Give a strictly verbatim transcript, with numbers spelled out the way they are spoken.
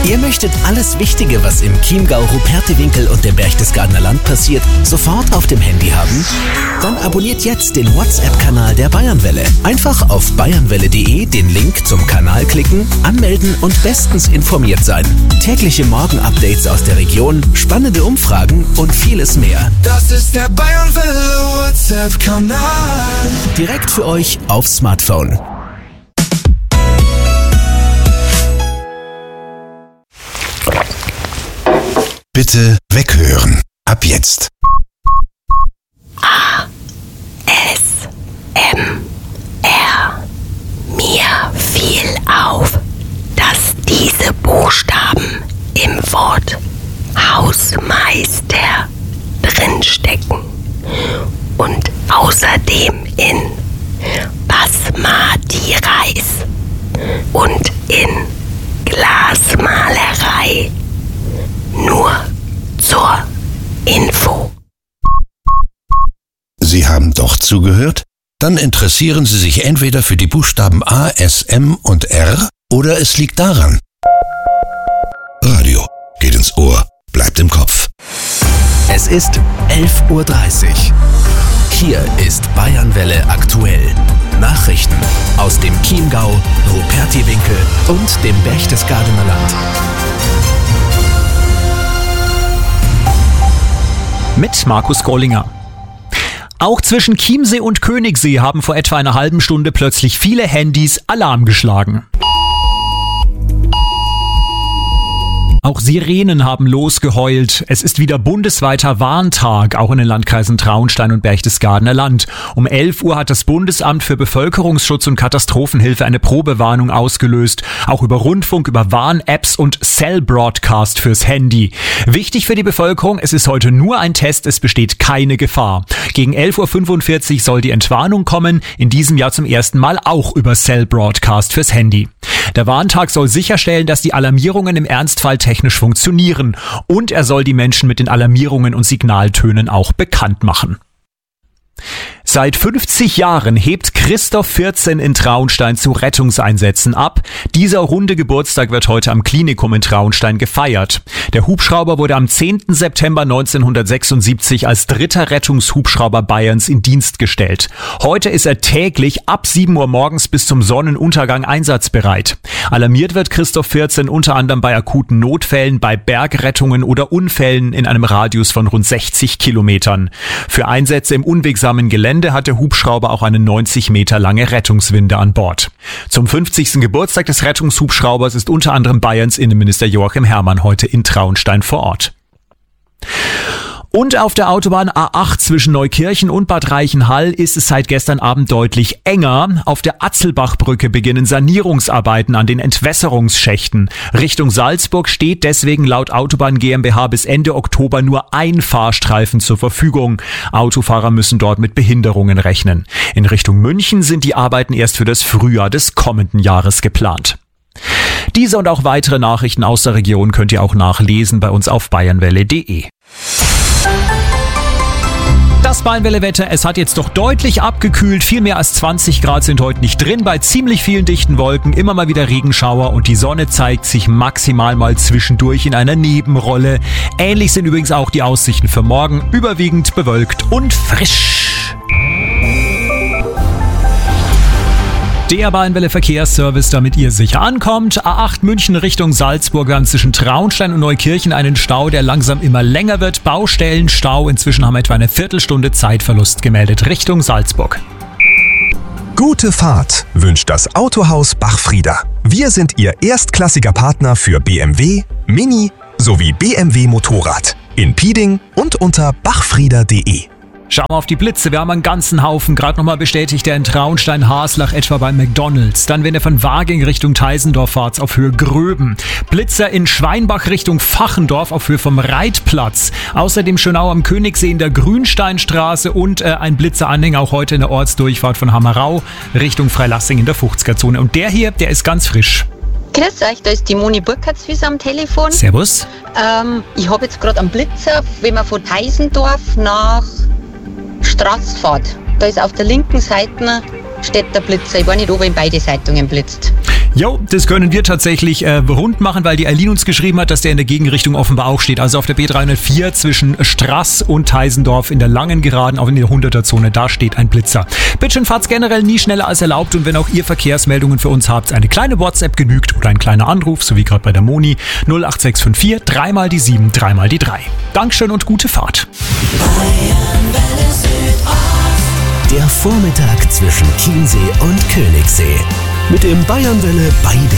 Ihr möchtet alles Wichtige, was im Chiemgau, Rupertiwinkel und dem Berchtesgadener Land passiert, sofort auf dem Handy haben? Dann abonniert jetzt den WhatsApp-Kanal der Bayernwelle. Einfach auf bayernwelle punkt de den Link zum Kanal klicken, anmelden und bestens informiert sein. Tägliche Morgen-Updates aus der Region, spannende Umfragen und vieles mehr. Das ist der Bayernwelle WhatsApp-Kanal. Direkt für euch aufs Smartphone. Bitte weghören. Ab jetzt. A. S. M. R. Mir fiel auf, dass diese Buchstaben im Wort Hausmeister drinstecken und außerdem in Basmati-Reis und in Glasmalerei. Nur zur Info. Sie haben doch zugehört? Dann interessieren Sie sich entweder für die Buchstaben A, S, M und R oder es liegt daran. Radio geht ins Ohr, bleibt im Kopf. Es ist elf Uhr dreißig. Hier ist Bayernwelle aktuell. Nachrichten aus dem Chiemgau, Rupertiwinkel und dem Berchtesgadener Land. Mit Markus Gollinger. Auch zwischen Chiemsee und Königssee haben vor etwa einer halben Stunde plötzlich viele Handys Alarm geschlagen. Auch Sirenen haben losgeheult. Es ist wieder bundesweiter Warntag, auch in den Landkreisen Traunstein und Berchtesgadener Land. Um elf Uhr hat das Bundesamt für Bevölkerungsschutz und Katastrophenhilfe eine Probewarnung ausgelöst. Auch über Rundfunk, über Warn-Apps und Cell-Broadcast fürs Handy. Wichtig für die Bevölkerung, es ist heute nur ein Test, es besteht keine Gefahr. Gegen elf Uhr fünfundvierzig soll die Entwarnung kommen, in diesem Jahr zum ersten Mal auch über Cell-Broadcast fürs Handy. Der Warntag soll sicherstellen, dass die Alarmierungen im Ernstfall technisch funktionieren und er soll die Menschen mit den Alarmierungen und Signaltönen auch bekannt machen. Seit fünfzig Jahren hebt Christoph vierzehn in Traunstein zu Rettungseinsätzen ab. Dieser runde Geburtstag wird heute am Klinikum in Traunstein gefeiert. Der Hubschrauber wurde am zehnten September neunzehnhundertsechsundsiebzig als dritter Rettungshubschrauber Bayerns in Dienst gestellt. Heute ist er täglich ab sieben Uhr morgens bis zum Sonnenuntergang einsatzbereit. Alarmiert wird Christoph vierzehn unter anderem bei akuten Notfällen, bei Bergrettungen oder Unfällen in einem Radius von rund sechzig Kilometern. Für Einsätze im unwegsamen Gelände hat der Hubschrauber auch eine neunzig Meter lange Rettungswinde an Bord. Zum fünfzigsten Geburtstag des Rettungshubschraubers ist unter anderem Bayerns Innenminister Joachim Herrmann heute in Traunstein vor Ort. Und auf der Autobahn A acht zwischen Neukirchen und Bad Reichenhall ist es seit gestern Abend deutlich enger. Auf der Atzelbachbrücke beginnen Sanierungsarbeiten an den Entwässerungsschächten. Richtung Salzburg steht deswegen laut Autobahn GmbH bis Ende Oktober nur ein Fahrstreifen zur Verfügung. Autofahrer müssen dort mit Behinderungen rechnen. In Richtung München sind die Arbeiten erst für das Frühjahr des kommenden Jahres geplant. Diese und auch weitere Nachrichten aus der Region könnt ihr auch nachlesen bei uns auf bayernwelle punkt de. Das Bayernwelle-Wetter, es hat jetzt doch deutlich abgekühlt. Viel mehr als zwanzig Grad sind heute nicht drin. Bei ziemlich vielen dichten Wolken immer mal wieder Regenschauer und die Sonne zeigt sich maximal mal zwischendurch in einer Nebenrolle. Ähnlich sind übrigens auch die Aussichten für morgen. Überwiegend bewölkt und frisch. Der Bayernwelle-Verkehrsservice, damit ihr sicher ankommt. A acht München Richtung Salzburg. Wir haben zwischen Traunstein und Neukirchen einen Stau, der langsam immer länger wird. Baustellenstau. Inzwischen haben wir etwa eine Viertelstunde Zeitverlust gemeldet Richtung Salzburg. Gute Fahrt wünscht das Autohaus Bachfrieder. Wir sind Ihr erstklassiger Partner für B M W, Mini sowie B M W Motorrad. In Pieding und unter bachfrieder punkt de. Schauen wir auf die Blitze. Wir haben einen ganzen Haufen. Gerade nochmal bestätigt der in Traunstein-Haslach etwa bei McDonalds. Dann, wenn ihr von Waging Richtung Teisendorf fahrt, auf Höhe Gröben. Blitzer in Schweinbach Richtung Fachendorf auf Höhe vom Reitplatz. Außerdem Schönau am Königssee in der Grünsteinstraße und äh, ein Blitzeranhänger auch heute in der Ortsdurchfahrt von Hammerau Richtung Freilassing in der vierzig er-Zone. Und der hier, der ist ganz frisch. Grüß euch, da ist die Moni Burkhardt-Süß am Telefon. Servus. Ähm, ich habe jetzt gerade einen Blitzer, wenn man von Teisendorf nach Straß fährt. Da ist auf der linken Seite steht der Blitzer. Ich weiß nicht, ob er in beide Seitungen blitzt. Jo, das können wir tatsächlich äh, rund machen, weil die Eileen uns geschrieben hat, dass der in der Gegenrichtung offenbar auch steht. Also auf der B dreihundertvier zwischen Straß und Teisendorf in der langen Geraden, auch in der hunderter-Zone, da steht ein Blitzer. Bitte fahrt's generell nie schneller als erlaubt und wenn auch ihr Verkehrsmeldungen für uns habt, eine kleine WhatsApp genügt oder ein kleiner Anruf, so wie gerade bei der Moni, null acht sechs fünf vier, dreimal die sieben, dreimal die drei. Dankeschön und gute Fahrt. Der Vormittag zwischen Chiemsee und Königssee. Mit dem Bayernwelle Beide